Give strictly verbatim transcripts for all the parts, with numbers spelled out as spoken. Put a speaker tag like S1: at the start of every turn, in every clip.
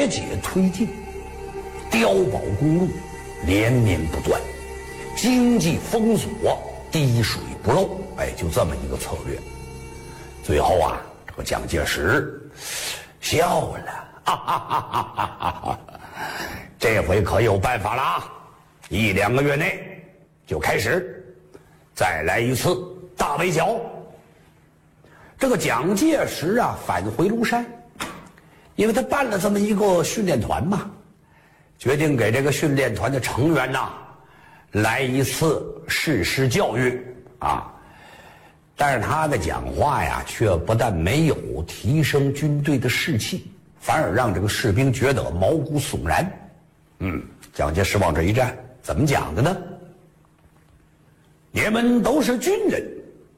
S1: 节节推进，碉堡公路连绵不断，经济封锁，滴水不漏，哎，就这么一个策略。最后啊，这个蒋介石笑了，哈哈哈哈哈哈！这回可有办法了啊！一两个月内就开始，再来一次大围剿。这个蒋介石啊，返回庐山，因为他办了这么一个训练团嘛，决定给这个训练团的成员呐，来一次誓师教育啊。但是他的讲话呀，却不但没有提升军队的士气，反而让这个士兵觉得毛骨悚然。嗯，蒋介石往这一站，怎么讲的呢？你们都是军人，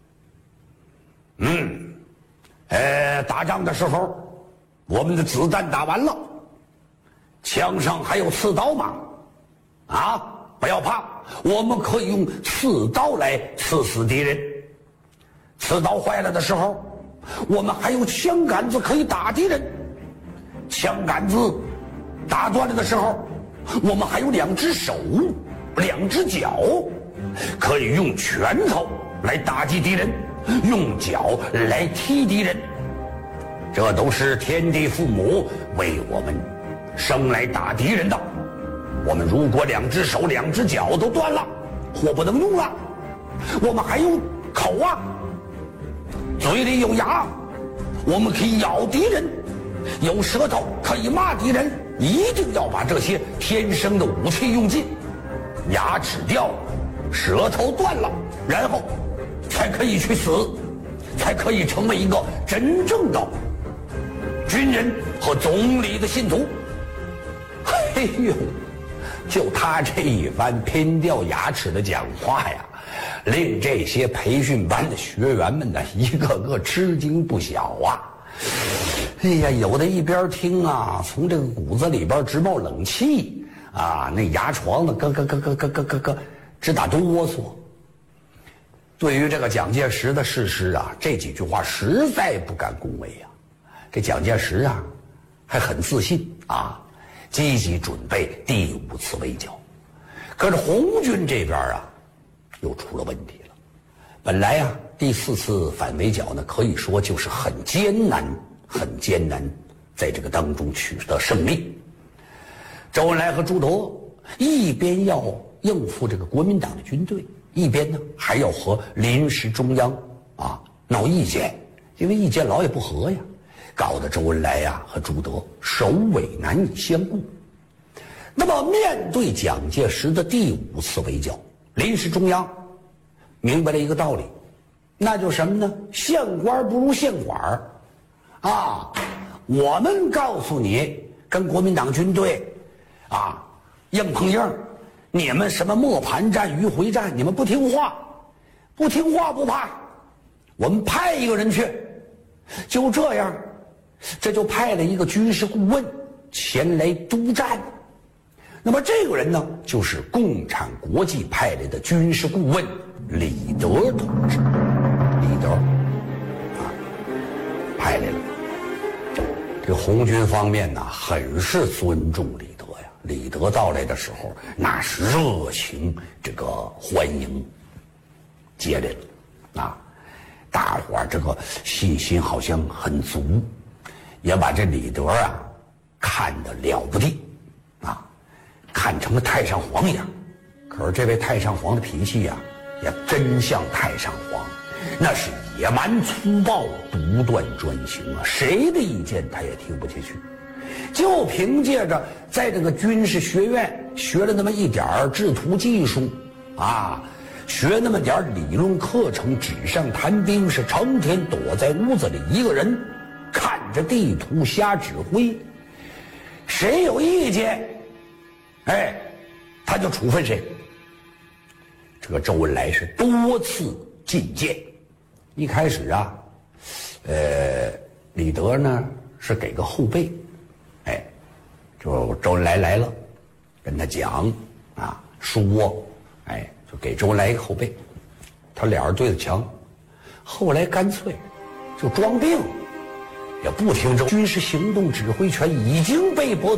S1: 嗯，呃，打仗的时候，我们的子弹打完了，枪上还有刺刀吗？啊，不要怕，我们可以用刺刀来刺死敌人。刺刀坏了的时候，我们还有枪杆子可以打敌人。枪杆子打断了的时候，我们还有两只手、两只脚，可以用拳头来打击敌人，用脚来踢敌人。这都是天地父母为我们生来打敌人的。我们如果两只手、两只脚都断了，或不能用了，我们还有口啊，嘴里有牙，我们可以咬敌人，有舌头可以骂敌人。一定要把这些天生的武器用尽，牙齿掉了，舌头断了，然后才可以去死，才可以成为一个真正的军人和总理的信徒。哎呦，就他这一番拼掉牙齿的讲话呀，令这些培训班的学员们呢，一个个吃惊不小啊！哎呀，有的一边听啊，从这个骨子里边直冒冷气啊，那牙床子咯咯咯咯咯咯咯咯直打哆嗦。对于这个蒋介石的誓师啊，这几句话实在不敢恭维啊。这蒋介石啊，还很自信啊，积极准备第五次围剿。可是红军这边啊，又出了问题了。本来啊，第四次反围剿呢，可以说就是很艰难。很艰难，在这个当中取得胜利。周恩来和朱德一边要应付这个国民党的军队，一边呢还要和临时中央啊闹意见，因为意见老也不合呀，搞得周恩来呀和朱德首尾难以相顾。那么面对蒋介石的第五次围剿，临时中央明白了一个道理，那就是什么呢？县官不如县管啊，我们告诉你，跟国民党军队啊硬碰硬，你们什么磨盘战、迂回战，你们不听话，不听话不怕，我们派一个人去。就这样，这就派了一个军事顾问前来督战。那么这个人呢，就是共产国际派来的军事顾问李德同志。李德啊，派来了。这红军方面呢，很是尊重李德呀。李德到来的时候，那是热情这个欢迎接来了啊，大伙儿这个信心好像很足，也把这李德啊看得了不得啊，看成了太上皇一样。可是这位太上皇的脾气呀、啊，也真像太上皇。那是野蛮粗暴、独断专行啊！谁的意见他也听不进去，就凭借着在这个军事学院学了那么一点儿制图技术啊，学那么点儿理论课程，纸上谈兵，是成天躲在屋子里一个人看着地图瞎指挥。谁有意见，哎，他就处分谁。这个周恩来是多次进谏。一开始啊，呃，李德呢是给个后背，哎，就周恩来来了，跟他讲啊，说，哎，就给周恩来一个后背，他俩人对着墙，后来干脆就装病，也不听周军事行动指挥权已经被剥夺。